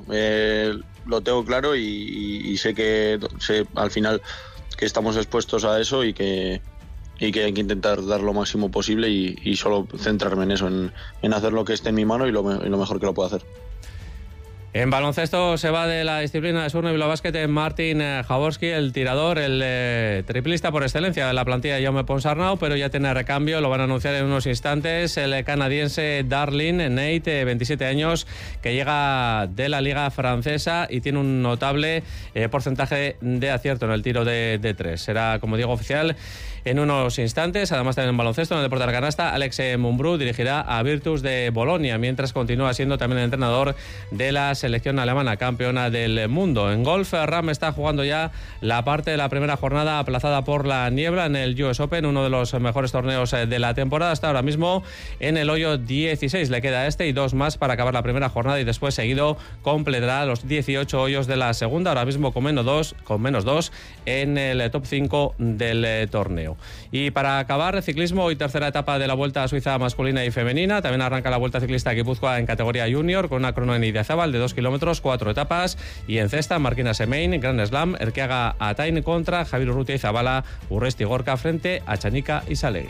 lo tengo claro y sé al final que estamos expuestos a eso y que hay que intentar dar lo máximo posible y solo centrarme en eso, en hacer lo que esté en mi mano y lo mejor que lo puedo hacer. En baloncesto se va de la disciplina de Surno y Bilbao Martin Jaworski, el tirador, el triplista por excelencia de la plantilla de Jaume Ponsarnau, pero ya tiene recambio, lo van a anunciar en unos instantes, el canadiense Darlin Nate, 27 años, que llega de la liga francesa y tiene un notable porcentaje de acierto en el tiro de tres. Será, como digo, oficial en unos instantes. Además, también en baloncesto, en el deporte de la canasta, Alex Mumbrú dirigirá a Virtus de Bolonia, mientras continúa siendo también el entrenador de la selección alemana, campeona del mundo. En golf, Rahm está jugando ya la parte de la primera jornada aplazada por la niebla en el US Open, uno de los mejores torneos de la temporada. Está ahora mismo en el hoyo 16. Le queda este y dos más para acabar la primera jornada y después seguido completará los 18 hoyos de la segunda, ahora mismo con menos dos en el top 5 del torneo. Y para acabar, ciclismo, hoy tercera etapa de la Vuelta a Suiza masculina y femenina. También arranca la Vuelta Ciclista Guipúzcoa en categoría junior con una crono en Idiazábal de 2 kilómetros, 4 etapas. Y en cesta, Marquina Semain, Grand Slam, Erkeaga Atain contra Javier Urrutia y Zabala, Urresti Gorka frente a Chanica y Salegui.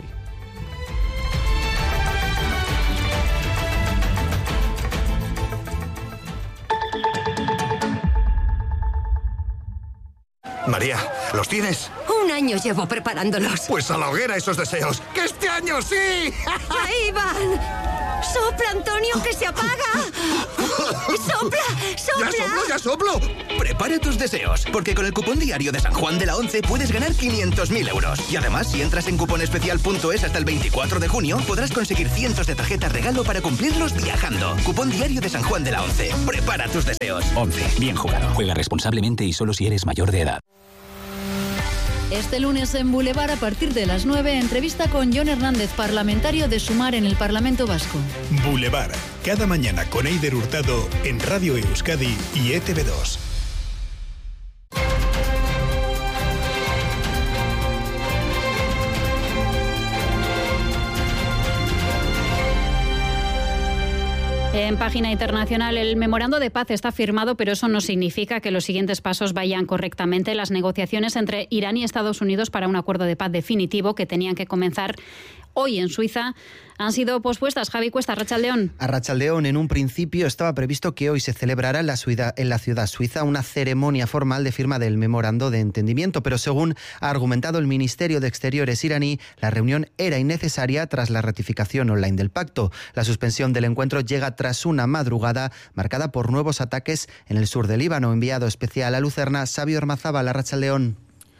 María, ¿los tienes? Un año llevo preparándolos. Pues a la hoguera esos deseos. ¡Que este año sí! ¡Ahí van! ¡Sopla, Antonio, que se apaga! ¡Sopla, sopla! ¡Ya soplo! Prepara tus deseos, porque con el cupón diario de San Juan de la Once puedes ganar 500.000 euros. Y además, si entras en cuponespecial.es hasta el 24 de junio, podrás conseguir cientos de tarjetas regalo para cumplirlos viajando. Cupón diario de San Juan de la Once. Prepara tus deseos. 11. Bien jugado. Juega responsablemente y solo si eres mayor de edad. Este lunes en Boulevard, a partir de las 9, entrevista con Jon Hernández, parlamentario de Sumar en el Parlamento Vasco. Boulevard, cada mañana con Eider Hurtado en Radio Euskadi y ETV2. En página internacional, el memorando de paz está firmado, pero eso no significa que los siguientes pasos vayan correctamente. Las negociaciones entre Irán y Estados Unidos para un acuerdo de paz definitivo que tenían que comenzar hoy en Suiza han sido pospuestas. Javi Cuesta, Arratsaldeón. Arratsaldeón, en un principio estaba previsto que hoy se celebrara en la ciudad suiza una ceremonia formal de firma del memorando de entendimiento, pero según ha argumentado el Ministerio de Exteriores iraní, la reunión era innecesaria tras la ratificación online del pacto. La suspensión del encuentro llega tras una madrugada marcada por nuevos ataques en el sur del Líbano. Enviado especial a Lucerna, Sabio Armazábal, Arratsaldeón.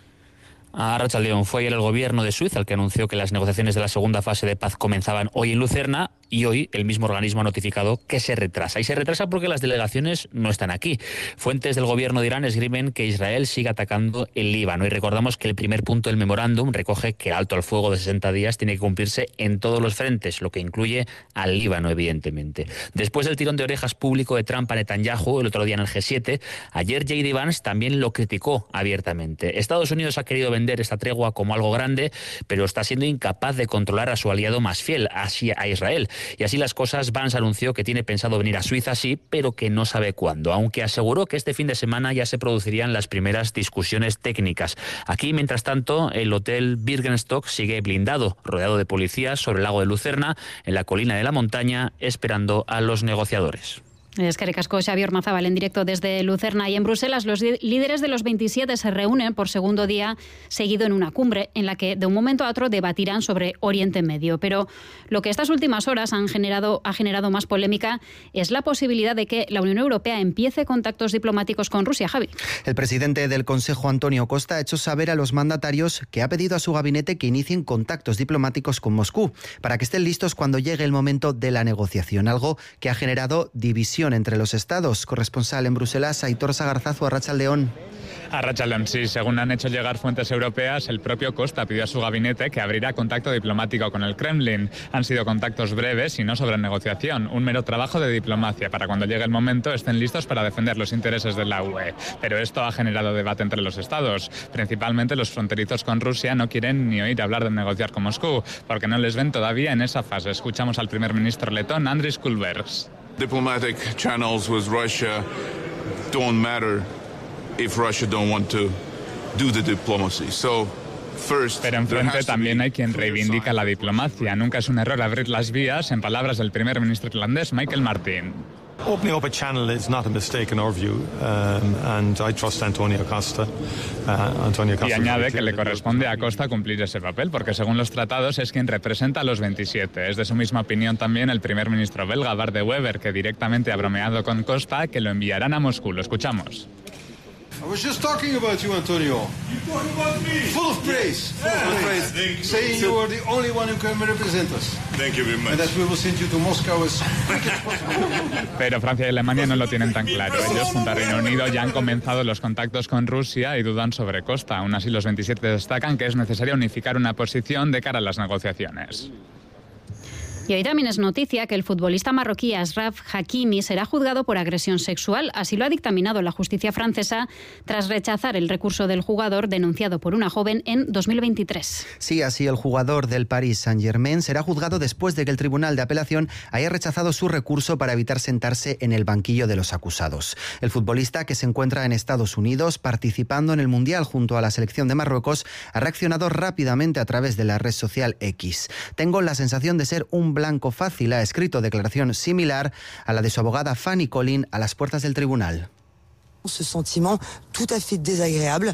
Arratsaldeón, fue ayer el gobierno de Suiza el que anunció que las negociaciones de la segunda fase de paz comenzaban hoy en Lucerna y hoy el mismo organismo ha notificado que se retrasa. Y se retrasa porque las delegaciones no están aquí. Fuentes del gobierno de Irán esgrimen que Israel sigue atacando el Líbano. Y recordamos que el primer punto del memorándum recoge que el alto al fuego de 60 días tiene que cumplirse en todos los frentes, lo que incluye al Líbano, evidentemente. Después del tirón de orejas público de Trump a Netanyahu el otro día en el G7, ayer J.D. Vance también lo criticó abiertamente. Estados Unidos ha querido vender esta tregua como algo grande, pero está siendo incapaz de controlar a su aliado más fiel, a Israel. Y así las cosas, Vance anunció que tiene pensado venir a Suiza, sí, pero que no sabe cuándo, aunque aseguró que este fin de semana ya se producirían las primeras discusiones técnicas. Aquí, mientras tanto, el hotel Birkenstock sigue blindado, rodeado de policías sobre el lago de Lucerna, en la colina de la montaña, esperando a los negociadores. Eskerrik asko, Xabi Ormazábal, en directo desde Lucerna. Y en Bruselas, los líderes de los 27 se reúnen por segundo día seguido en una cumbre en la que de un momento a otro debatirán sobre Oriente Medio. Pero lo que estas últimas horas ha generado más polémica es la posibilidad de que la Unión Europea empiece contactos diplomáticos con Rusia. Javi. El presidente del Consejo, Antonio Costa, ha hecho saber a los mandatarios que ha pedido a su gabinete que inicien contactos diplomáticos con Moscú para que estén listos cuando llegue el momento de la negociación, algo que ha generado división entre los estados. Corresponsal en Bruselas, Aitor Sagarzazu, Arratsaldeón. Arratsaldeón, sí, según han hecho llegar fuentes europeas, el propio Costa pidió a su gabinete que abrirá contacto diplomático con el Kremlin. Han sido contactos breves y no sobre negociación, un mero trabajo de diplomacia para cuando llegue el momento estén listos para defender los intereses de la UE. Pero esto ha generado debate entre los estados. Principalmente los fronterizos con Rusia no quieren ni oír hablar de negociar con Moscú, porque no les ven todavía en esa fase. Escuchamos al primer ministro letón, Andris Kulbergs. Diplomatic channels with Russia don't matter if Russia don't want to do the diplomacy. Pero enfrente también hay quien reivindica la diplomacia. Nunca es un error abrir las vías, en palabras del primer ministro irlandés, Michael Martin. Opening up a channel is not a mistake in our view, and I trust Antonio Costa. Y añade que le corresponde a Costa cumplir ese papel, porque según los tratados es quien representa a los 27. Es de su misma opinión también el primer ministro belga, Bart de Wever, que directamente ha bromeado con Costa que lo enviarán a Moscú. Lo escuchamos. I was just talking about you, Antonio. You talking about me? Full of praise. Full of praise. Saying you are the only one who can represent us. Thank you very much. And that we will send you to Moscow as quick as possible. Pero Francia y Alemania no lo tienen tan claro. Ellos, junto a Reino Unido, ya han comenzado los contactos con Rusia y dudan sobre Costa. Aún así, los 27 destacan que es necesario unificar una posición de cara a las negociaciones. Y hoy también es noticia que el futbolista marroquí Achraf Hakimi será juzgado por agresión sexual. Así lo ha dictaminado la justicia francesa tras rechazar el recurso del jugador denunciado por una joven en 2023. Sí, así el jugador del Paris Saint-Germain será juzgado después de que el Tribunal de Apelación haya rechazado su recurso para evitar sentarse en el banquillo de los acusados. El futbolista, que se encuentra en Estados Unidos participando en el Mundial junto a la selección de Marruecos, ha reaccionado rápidamente a través de la red social X. Tengo la sensación de ser un blanco fácil, ha escrito declaración similar a la de su abogada Fanny Collin a las puertas del tribunal. Ce sentiment tout à fait désagréable,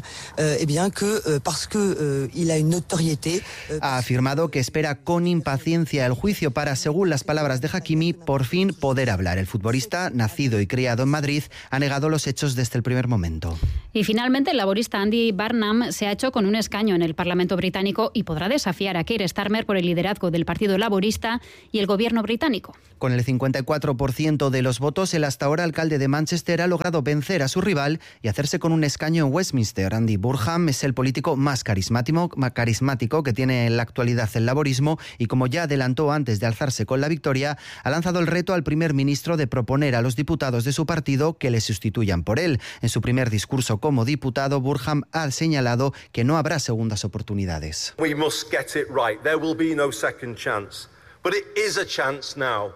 parce que il a une notoriété. Ha afirmado que espera con impaciencia el juicio para, según las palabras de Hakimi, por fin poder hablar. El futbolista, nacido y criado en Madrid, ha negado los hechos desde el primer momento. Y finalmente el laborista Andy Burnham se ha hecho con un escaño en el Parlamento británico y podrá desafiar a Keir Starmer por el liderazgo del Partido Laborista y el gobierno británico. Con el 54% de los votos, el hasta ahora alcalde de Manchester ha logrado vencer a su rival y hacerse con un escaño en Westminster. Andy Burnham es el político más carismático que tiene en la actualidad el laborismo y, como ya adelantó antes de alzarse con la victoria, ha lanzado el reto al primer ministro de proponer a los diputados de su partido que le sustituyan por él. En su primer discurso como diputado, Burnham ha señalado que no habrá segundas oportunidades. We must get it right. There will be no second chance. But it is a chance now.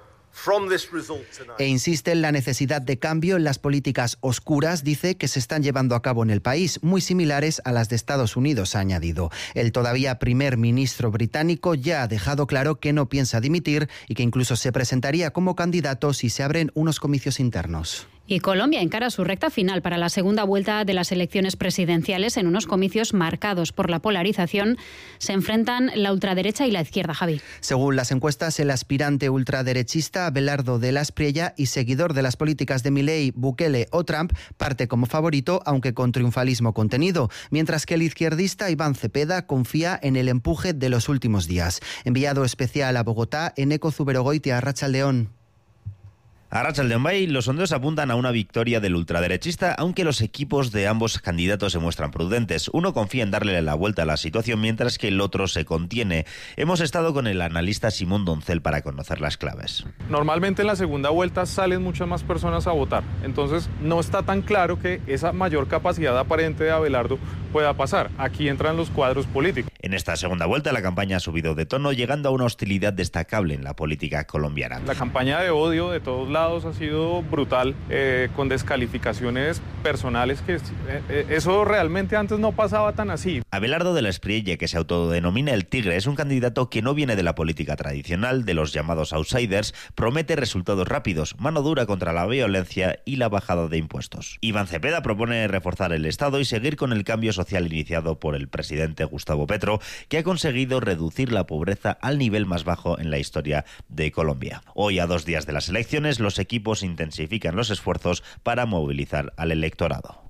E insiste en la necesidad de cambio en las políticas oscuras, dice, que se están llevando a cabo en el país, muy similares a las de Estados Unidos, ha añadido. El todavía primer ministro británico ya ha dejado claro que no piensa dimitir y que incluso se presentaría como candidato si se abren unos comicios internos. Y Colombia encara su recta final para la segunda vuelta de las elecciones presidenciales en unos comicios marcados por la polarización. Se enfrentan la ultraderecha y la izquierda, Javi. Según las encuestas, el aspirante ultraderechista Abelardo de la Espriella y seguidor de las políticas de Milei, Bukele o Trump parte como favorito, aunque con triunfalismo contenido, mientras que el izquierdista Iván Cepeda confía en el empuje de los últimos días. Enviado especial a Bogotá, Eneco Zuberogoitia, Arratsaldeon. A Arratsaldeon Bay, los sondeos apuntan a una victoria del ultraderechista, aunque los equipos de ambos candidatos se muestran prudentes. Uno confía en darle la vuelta a la situación, mientras que el otro se contiene. Hemos estado con el analista Simón Doncel para conocer las claves. Normalmente en la segunda vuelta salen muchas más personas a votar, entonces no está tan claro que esa mayor capacidad aparente de Abelardo pueda pasar. Aquí entran los cuadros políticos. En esta segunda vuelta la campaña ha subido de tono, llegando a una hostilidad destacable en la política colombiana. La campaña de odio de todos lados ha sido brutal, con descalificaciones personales, que eso realmente antes no pasaba tan así. Abelardo de la Espriella, que se autodenomina el Tigre, es un candidato que no viene de la política tradicional, de los llamados outsiders, promete resultados rápidos, mano dura contra la violencia y la bajada de impuestos. Iván Cepeda propone reforzar el Estado y seguir con el cambio social iniciado por el presidente Gustavo Petro, que ha conseguido reducir la pobreza al nivel más bajo en la historia de Colombia. Hoy, a 2 días de las elecciones, los equipos intensifican los esfuerzos para movilizar al electorado.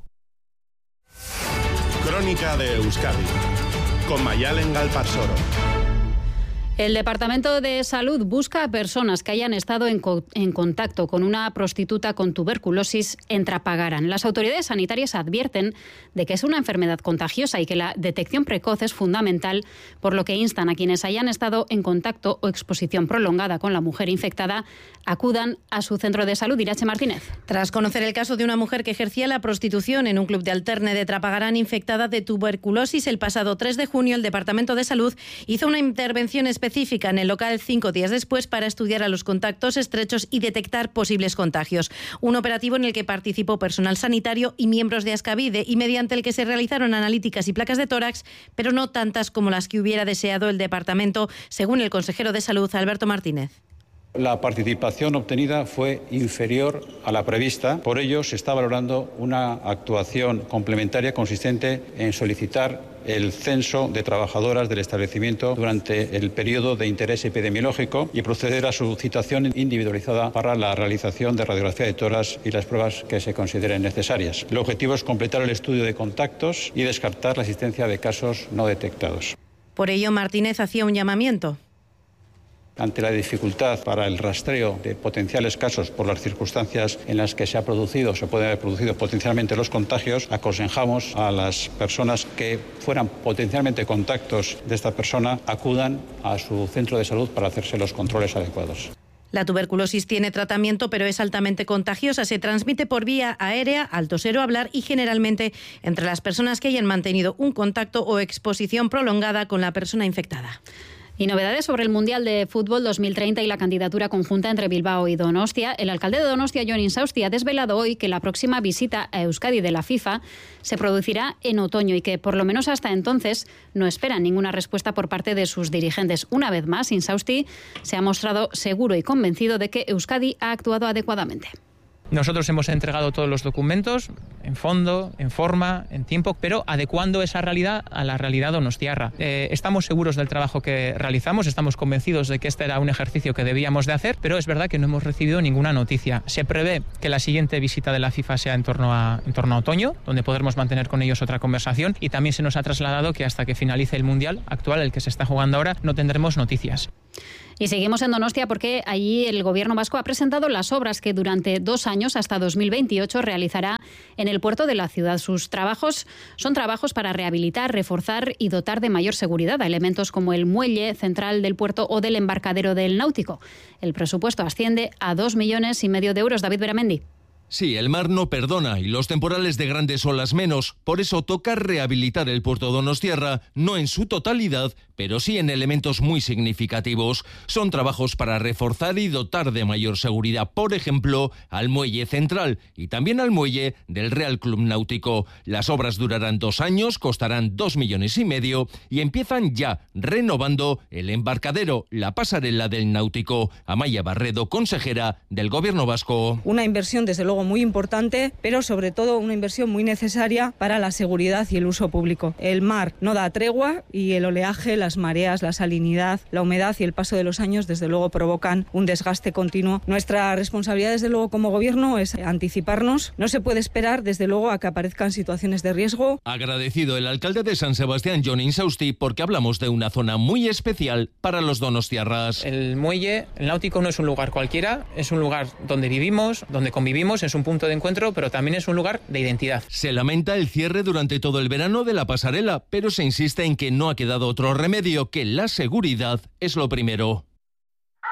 Crónica de Euskadi, con Mayalen Galparsoro. El Departamento de Salud busca a personas que hayan estado en contacto con una prostituta con tuberculosis en Trapagaran. Las autoridades sanitarias advierten de que es una enfermedad contagiosa y que la detección precoz es fundamental, por lo que instan a quienes hayan estado en contacto o exposición prolongada con la mujer infectada acudan a su centro de salud. Irache Martínez. Tras conocer el caso de una mujer que ejercía la prostitución en un club de alterne de Trapagaran infectada de tuberculosis, el pasado 3 de junio el Departamento de Salud hizo una intervención específica en el local 5 días después para estudiar a los contactos estrechos y detectar posibles contagios. Un operativo en el que participó personal sanitario y miembros de Ascavide y mediante el que se realizaron analíticas y placas de tórax, pero no tantas como las que hubiera deseado el departamento, según el consejero de Salud, Alberto Martínez. La participación obtenida fue inferior a la prevista, por ello se está valorando una actuación complementaria consistente en solicitar el censo de trabajadoras del establecimiento durante el periodo de interés epidemiológico y proceder a su citación individualizada para la realización de radiografía de tórax y las pruebas que se consideren necesarias. El objetivo es completar el estudio de contactos y descartar la existencia de casos no detectados. Por ello, Martínez hacía un llamamiento. Ante la dificultad para el rastreo de potenciales casos por las circunstancias en las que se pueden haber producido potencialmente los contagios, aconsejamos a las personas que fueran potencialmente contactos de esta persona acudan a su centro de salud para hacerse los controles adecuados. La tuberculosis tiene tratamiento, pero es altamente contagiosa. Se transmite por vía aérea, al toser o hablar y generalmente entre las personas que hayan mantenido un contacto o exposición prolongada con la persona infectada. Y novedades sobre el Mundial de Fútbol 2030 y la candidatura conjunta entre Bilbao y Donostia. El alcalde de Donostia, Jon Insausti, ha desvelado hoy que la próxima visita a Euskadi de la FIFA se producirá en otoño y que, por lo menos hasta entonces, no esperan ninguna respuesta por parte de sus dirigentes. Una vez más, Insausti se ha mostrado seguro y convencido de que Euskadi ha actuado adecuadamente. Nosotros hemos entregado todos los documentos en fondo, en forma, en tiempo, pero adecuando esa realidad a la realidad donostiarra. Estamos seguros del trabajo que realizamos, estamos convencidos de que este era un ejercicio que debíamos de hacer, pero es verdad que no hemos recibido ninguna noticia. Se prevé que la siguiente visita de la FIFA sea en torno a otoño, donde podremos mantener con ellos otra conversación, y también se nos ha trasladado que hasta que finalice el Mundial actual, el que se está jugando ahora, no tendremos noticias. Y seguimos en Donostia porque allí el Gobierno vasco ha presentado las obras que durante 2 años, hasta 2028, realizará en el puerto de la ciudad. Sus trabajos son trabajos para rehabilitar, reforzar y dotar de mayor seguridad a elementos como el muelle central del puerto o del embarcadero del Náutico. El presupuesto asciende a 2,5 millones de euros. David Beramendi. Sí, el mar no perdona y los temporales de grandes olas menos. Por eso toca rehabilitar el puerto donostiarra, no en su totalidad, pero sí en elementos muy significativos. Son trabajos para reforzar y dotar de mayor seguridad, por ejemplo, al muelle central y también al muelle del Real Club Náutico. Las obras durarán 2 años, costarán 2,5 millones y empiezan ya renovando el embarcadero, la pasarela del Náutico. Amaya Barredo, consejera del Gobierno vasco. Una inversión desde luego muy importante, pero sobre todo una inversión muy necesaria para la seguridad y el uso público. El mar no da tregua y el oleaje, las mareas, la salinidad, la humedad y el paso de los años desde luego provocan un desgaste continuo. Nuestra responsabilidad desde luego como Gobierno es anticiparnos. No se puede esperar desde luego a que aparezcan situaciones de riesgo. Agradecido el alcalde de San Sebastián, Jon Insausti, porque hablamos de una zona muy especial para los donostiarras. El muelle, el Náutico, no es un lugar cualquiera, es un lugar donde vivimos, donde convivimos, es un punto de encuentro, pero también es un lugar de identidad. Se lamenta el cierre durante todo el verano de la pasarela, pero se insiste en que no ha quedado otro remedio, que la seguridad es lo primero.